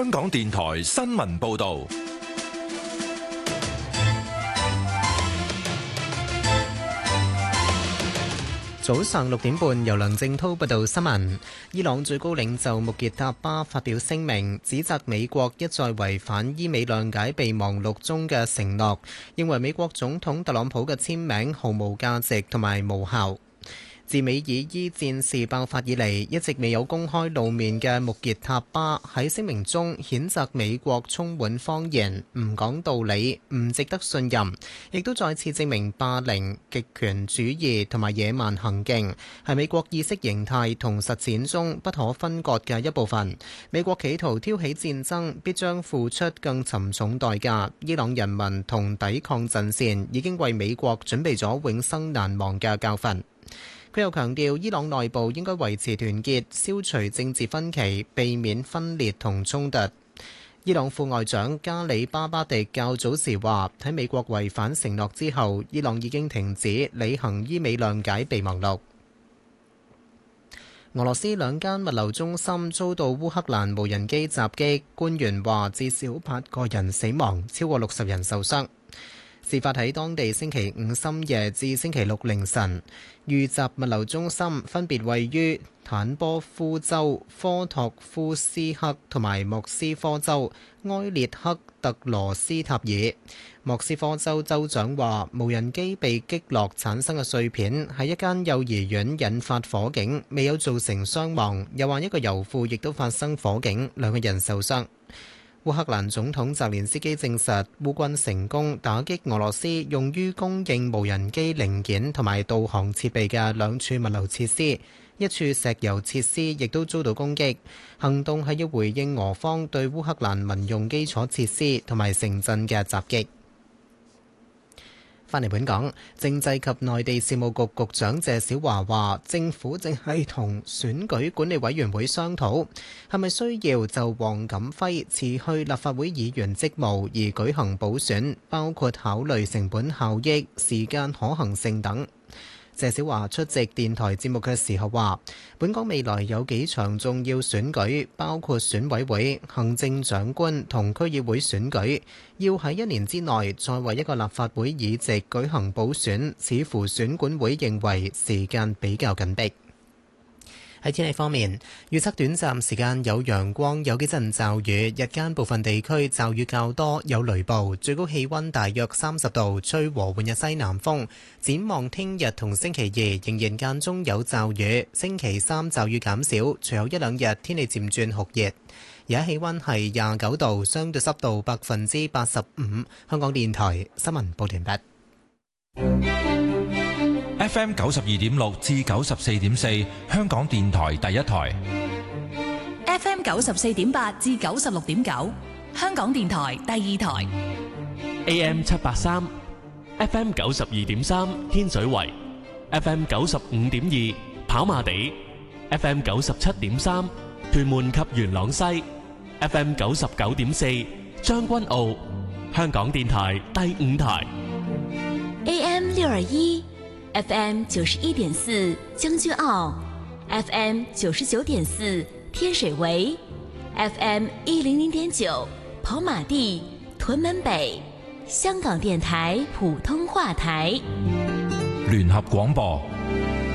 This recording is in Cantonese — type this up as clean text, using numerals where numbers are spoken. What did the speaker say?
香港電台新聞報道。 早上6點半，由梁正濤報道新聞。伊朗最高領袖穆傑塔巴發表聲明，指責美國一再違反伊美諒解備忘錄中嘅承諾，認為美國總統特朗普嘅簽名毫無價值同埋無效。自美以伊戰事爆發以嚟，一直未有公開露面嘅穆傑塔巴喺聲明中譴責美國充滿謊言、唔講道理、唔值得信任，亦都再次證明霸凌、極權主義同埋野蠻行徑係美國意識形態同實踐中不可分割嘅一部分。美國企圖挑起戰爭，必將付出更沉重代價。伊朗人民同抵抗陣線已經為美國準備咗永生難忘嘅教訓。佢又強調，伊朗內部應該維持團結，消除政治分歧，避免分裂同衝突。伊朗副外長加里巴巴迪較早時話，喺美國違反承諾之後，伊朗已經停止履行伊美諒解備忘錄。俄羅斯兩間物流中心遭到烏克蘭無人機襲擊，官員話至少8個人死亡，超過60人受傷。事發喺當地星期五深夜至星期六凌晨，遇襲物流中心分別位於坦波夫州科托夫斯克同埋莫斯科州埃列克特羅斯塔爾。莫斯科州州長話，無人機被擊落產生嘅碎片喺一間幼兒園引發火警，未有造成傷亡。又話一個油庫亦都發生火警，2個人受傷。烏克蘭總統澤連斯基證實，烏軍成功打擊俄羅斯用於供應無人機零件同埋導航設備嘅2處物流設施，一處石油設施亦都遭到攻擊。行動係要回應俄方對烏克蘭民用基礎設施同埋城鎮嘅襲擊。返嚟本港，政制及內地事務局局長謝小華話，政府正係同選舉管理委員會商討，係咪需要就黃錦輝辭去立法會議員職務而舉行補選，包括考慮成本效益、時間可行性等。謝小華出席電台節目嘅時候話，本港未來有幾場重要選舉，包括選委會、行政長官同區議會選舉，要喺1年之內再為一個立法會議席舉行補選，似乎選管會認為時間比較緊迫。喺天氣方面，預測短暫時間有陽光，有幾陣驟雨，日間部分地區驟雨較多，有雷暴，最高氣溫大約30度，吹和緩嘅西南風。展望聽日同星期2仍然間中有驟雨，星期3驟雨減少，隨後1-2日天氣漸轉酷熱。而家氣溫係29度，相對濕度85%。香港電台新聞報完畢。 FM 92.6至94.4，香港電台第一台。 FM 94.8至96.9，香港電台第二台。 AM 783 FM 92.3，天水圍 FM 95.2，跑馬地 FM 97.3，屯門及元朗西 FM 99.4，將軍澳，香港電台第五台。 AM 621FM 91.4，將軍澳 FM 99.4，天水圍 FM 100.9，跑馬地屯門北，香港電台普通話台。 聯合廣播。